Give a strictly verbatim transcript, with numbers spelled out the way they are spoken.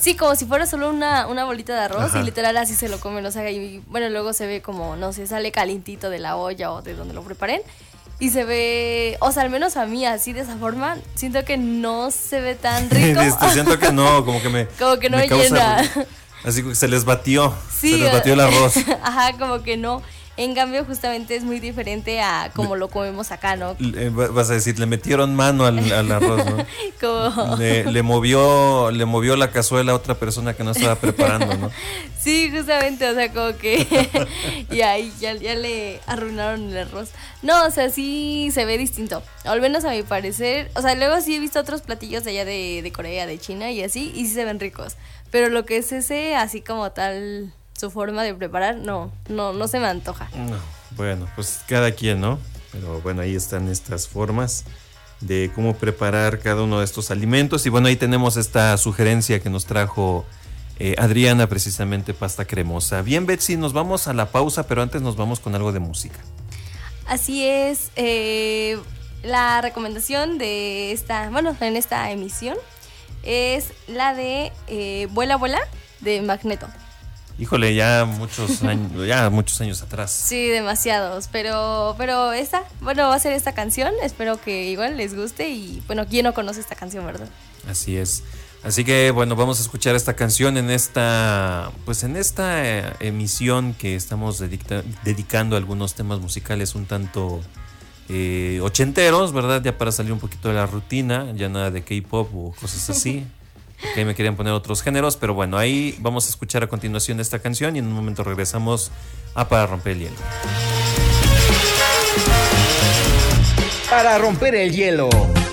Sí, como si fuera solo una, una bolita de arroz. Ajá. Y literal así se lo comen, o sea, y bueno, luego se ve como, no sé, sale calientito de la olla o de donde lo preparen. Y se ve, o sea, al menos a mí así de esa forma, siento que no se ve tan rico. Este, siento que no, como que me Como que no me causa- llena. Así que se les batió, Sí, se les batió el arroz. Ajá, como que no. En cambio, justamente es muy diferente a como lo comemos acá, ¿no? Le- vas a decir, le metieron mano al, al arroz, ¿no? Como... Le, le movió, le movió la cazuela a otra persona que no estaba preparando, ¿no? Sí, justamente, o sea, como que y ahí ya, ya le arruinaron el arroz. No, o sea, sí se ve distinto, o al menos a mi parecer. O sea, luego sí he visto otros platillos de allá de, de Corea, de China y así, y sí se ven ricos. Pero lo que es ese, así como tal, su forma de preparar, no, no, no se me antoja. No, bueno, pues cada quien, ¿no? Pero bueno, ahí están estas formas de cómo preparar cada uno de estos alimentos. Y bueno, ahí tenemos esta sugerencia que nos trajo eh, Adriana, precisamente pasta cremosa. Bien, Betsy, nos vamos a la pausa, pero antes nos vamos con algo de música. Así es, eh, la recomendación de esta, bueno, en esta emisión es la de eh, Vuela, Vuela de Magneto. Híjole, ya muchos años, ya muchos años atrás. Sí, demasiados, pero pero esta, bueno, va a ser esta canción, espero que igual les guste y bueno, ¿quién no conoce esta canción, verdad? Así es. Así que bueno, vamos a escuchar esta canción en esta, pues en esta eh, emisión que estamos dedica- dedicando a algunos temas musicales un tanto eh, ochenteros, ¿verdad? Ya para salir un poquito de la rutina, ya nada de K-pop o cosas así. Que ahí me querían poner otros géneros, pero bueno, ahí vamos a escuchar a continuación esta canción y en un momento regresamos a Para Romper el Hielo. Para romper el hielo.